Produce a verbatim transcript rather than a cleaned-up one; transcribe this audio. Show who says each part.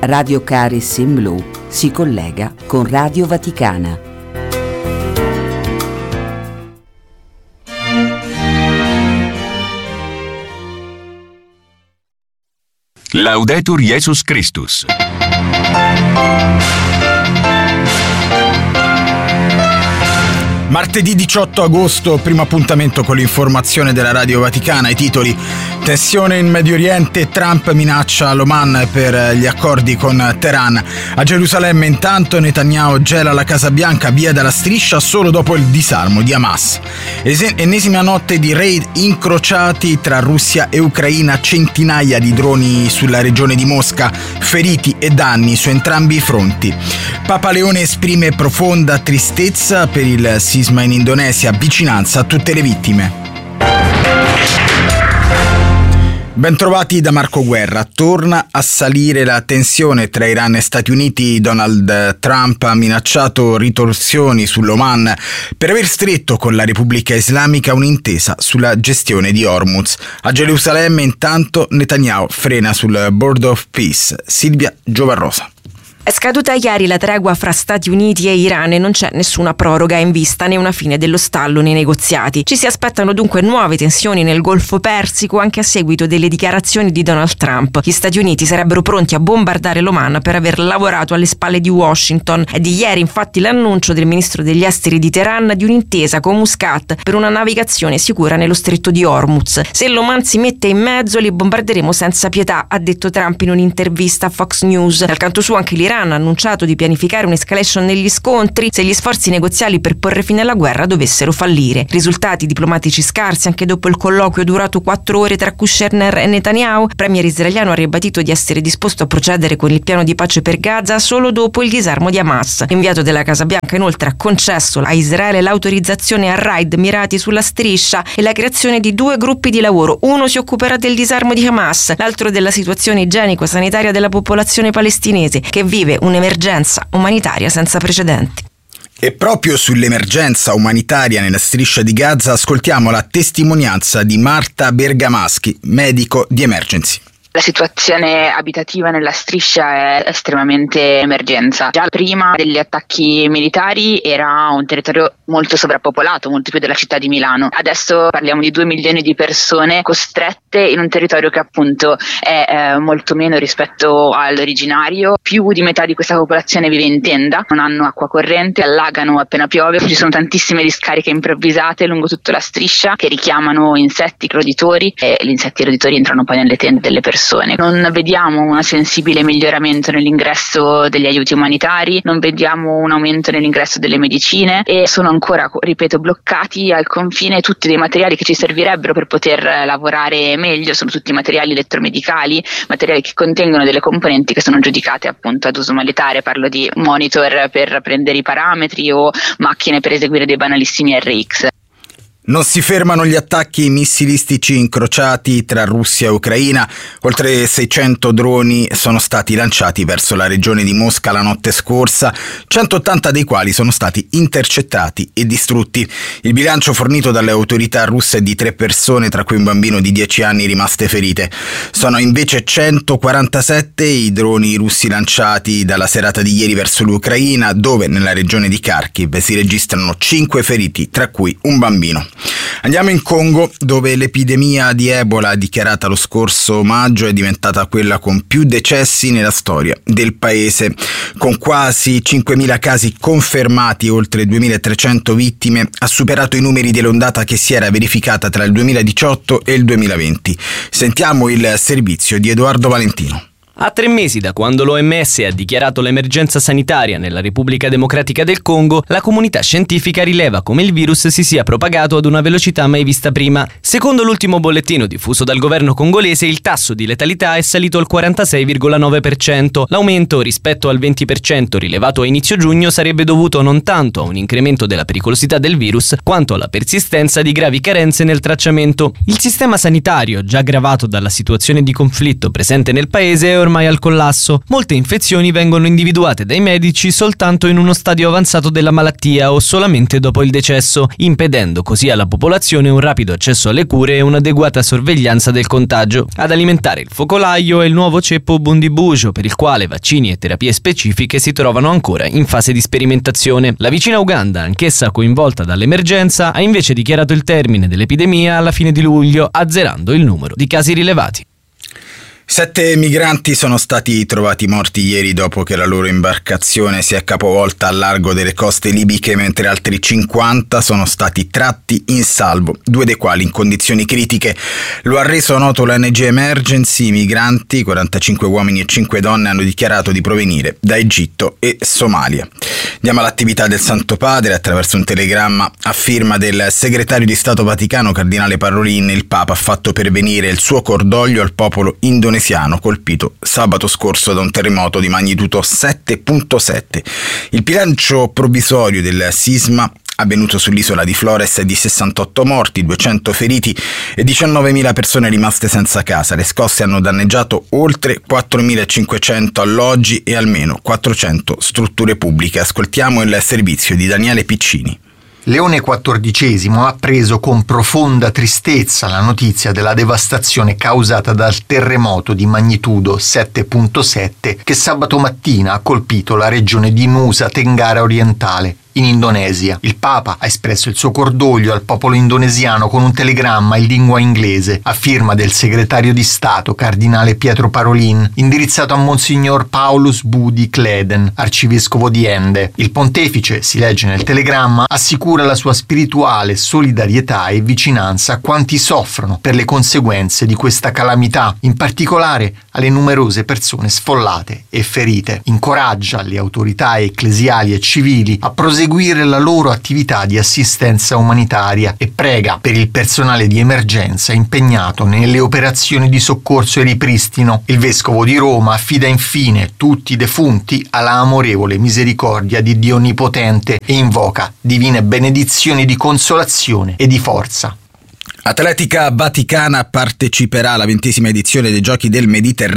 Speaker 1: Radio Caris in Blu si collega con Radio Vaticana.
Speaker 2: Laudetur Jesus Christus.
Speaker 3: Martedì diciotto agosto, primo appuntamento con l'informazione della Radio Vaticana. I titoli: tensione in Medio Oriente, Trump minaccia l'Oman per gli accordi con Teheran. A Gerusalemme intanto Netanyahu gela la Casa Bianca, via dalla striscia solo dopo il disarmo di Hamas. Ennesima notte di raid incrociati tra Russia e Ucraina, centinaia di droni sulla regione di Mosca, feriti e danni su entrambi i fronti. Papa Leone esprime profonda tristezza per il sisma in Indonesia, vicinanza a tutte le vittime. Bentrovati da Marco Guerra. Torna a salire la tensione tra Iran e Stati Uniti. Donald Trump ha minacciato ritorsioni sull'Oman per aver stretto con la Repubblica Islamica un'intesa sulla gestione di Hormuz. A Gerusalemme intanto Netanyahu frena sul Board of Peace. Silvia Giovarrosa.
Speaker 4: È scaduta ieri la tregua fra Stati Uniti e Iran e non c'è nessuna proroga in vista né una fine dello stallo nei negoziati. Ci si aspettano dunque nuove tensioni nel Golfo Persico anche a seguito delle dichiarazioni di Donald Trump. Gli Stati Uniti sarebbero pronti a bombardare l'Oman per aver lavorato alle spalle di Washington. È di ieri infatti l'annuncio del ministro degli esteri di Teheran di un'intesa con Muscat per una navigazione sicura nello stretto di Hormuz. Se l'Oman si mette in mezzo li bombarderemo senza pietà, ha detto Trump in un'intervista a Fox News. Dal canto suo anche l'Iran ha annunciato di pianificare un'escalation negli scontri se gli sforzi negoziali per porre fine alla guerra dovessero fallire. Risultati diplomatici scarsi anche dopo il colloquio durato quattro ore tra Kushner e Netanyahu. Il premier israeliano ha ribadito di essere disposto a procedere con il piano di pace per Gaza solo dopo il disarmo di Hamas. L'inviato della Casa Bianca inoltre ha concesso a Israele l'autorizzazione a raid mirati sulla striscia e la creazione di due gruppi di lavoro. Uno si occuperà del disarmo di Hamas, l'altro della situazione igienico-sanitaria della popolazione palestinese che vive un'emergenza umanitaria senza precedenti.
Speaker 3: E proprio sull'emergenza umanitaria nella striscia di Gaza ascoltiamo la testimonianza di Marta Bergamaschi, medico di Emergency.
Speaker 5: La situazione abitativa nella striscia è estremamente emergenza. Già prima degli attacchi militari era un territorio molto sovrappopolato, molto più della città di Milano. Adesso parliamo di due milioni di persone costrette in un territorio che appunto è eh, molto meno rispetto all'originario. Più di metà di questa popolazione vive in tenda, non hanno acqua corrente, allagano appena piove. Ci sono tantissime discariche improvvisate lungo tutta la striscia che richiamano insetti roditori e gli insetti roditori entrano poi nelle tende delle persone. Non vediamo un sensibile miglioramento nell'ingresso degli aiuti umanitari, non vediamo un aumento nell'ingresso delle medicine e sono ancora, ripeto, bloccati al confine tutti dei materiali che ci servirebbero per poter lavorare meglio. Sono tutti materiali elettromedicali, materiali che contengono delle componenti che sono giudicate appunto ad uso militare. Parlo di monitor per prendere i parametri o macchine per eseguire dei banalissimi R X.
Speaker 3: Non si fermano gli attacchi missilistici incrociati tra Russia e Ucraina. Oltre seicento droni sono stati lanciati verso la regione di Mosca la notte scorsa, centottanta dei quali sono stati intercettati e distrutti. Il bilancio fornito dalle autorità russe è di tre persone, tra cui un bambino di dieci anni rimaste ferite. Sono invece centoquarantasette i droni russi lanciati dalla serata di ieri verso l'Ucraina, dove nella regione di Kharkiv si registrano cinque feriti, tra cui un bambino. Andiamo in Congo, dove l'epidemia di Ebola dichiarata lo scorso maggio è diventata quella con più decessi nella storia del paese. Con quasi cinquemila casi confermati e oltre duemilatrecento vittime, ha superato i numeri dell'ondata che si era verificata tra il duemiladiciotto e il duemilaventi. Sentiamo il servizio di Edoardo Valentino.
Speaker 6: A tre mesi da quando l'O M S ha dichiarato l'emergenza sanitaria nella Repubblica Democratica del Congo, la comunità scientifica rileva come il virus si sia propagato ad una velocità mai vista prima. Secondo l'ultimo bollettino diffuso dal governo congolese, il tasso di letalità è salito al quarantasei virgola nove per cento. L'aumento rispetto al venti per cento rilevato a inizio giugno sarebbe dovuto non tanto a un incremento della pericolosità del virus, quanto alla persistenza di gravi carenze nel tracciamento. Il sistema sanitario, già aggravato dalla situazione di conflitto presente nel paese, è ormai ormai al collasso. Molte infezioni vengono individuate dai medici soltanto in uno stadio avanzato della malattia o solamente dopo il decesso, impedendo così alla popolazione un rapido accesso alle cure e un'adeguata sorveglianza del contagio. Ad alimentare il focolaio è il nuovo ceppo Bundibugyo, per il quale vaccini e terapie specifiche si trovano ancora in fase di sperimentazione. La vicina Uganda, anch'essa coinvolta dall'emergenza, ha invece dichiarato il termine dell'epidemia alla fine di luglio, azzerando il numero di casi rilevati.
Speaker 3: Sette migranti sono stati trovati morti ieri dopo che la loro imbarcazione si è capovolta al largo delle coste libiche, mentre altri cinquanta sono stati tratti in salvo, due dei quali in condizioni critiche. Lo ha reso noto l'O N G Emergency. I migranti, quarantacinque uomini e cinque donne, hanno dichiarato di provenire da Egitto e Somalia. Andiamo all'attività del Santo Padre. Attraverso un telegramma a firma del segretario di Stato Vaticano, Cardinale Parolin, il Papa ha fatto pervenire il suo cordoglio al popolo indonesiano colpito sabato scorso da un terremoto di magnitudo sette virgola sette. Il bilancio provvisorio del sisma avvenuto sull'isola di Flores è di sessantotto morti, duecento feriti e diciannovemila persone rimaste senza casa. Le scosse hanno danneggiato oltre quattromilacinquecento alloggi e almeno quattrocento strutture pubbliche. Ascoltiamo il servizio di Daniele Piccini.
Speaker 7: Leone quattordicesimo ha preso con profonda tristezza la notizia della devastazione causata dal terremoto di magnitudo sette virgola sette che sabato mattina ha colpito la regione di Nusa Tenggara orientale, in Indonesia. Il Papa ha espresso il suo cordoglio al popolo indonesiano con un telegramma in lingua inglese a firma del segretario di Stato Cardinale Pietro Parolin, indirizzato a Monsignor Paulus Budi Kleden, arcivescovo di Ende. Il pontefice, si legge nel telegramma, assicura la sua spirituale solidarietà e vicinanza a quanti soffrono per le conseguenze di questa calamità, in particolare alle numerose persone sfollate e ferite. Incoraggia le autorità ecclesiali e civili a proseguire seguire la loro attività di assistenza umanitaria e prega per il personale di emergenza impegnato nelle operazioni di soccorso e ripristino. Il Vescovo di Roma affida infine tutti i defunti alla amorevole misericordia di Dio Onnipotente e invoca divine benedizioni di consolazione e di forza.
Speaker 3: Atletica Vaticana parteciperà alla ventesima edizione dei Giochi del Mediterraneo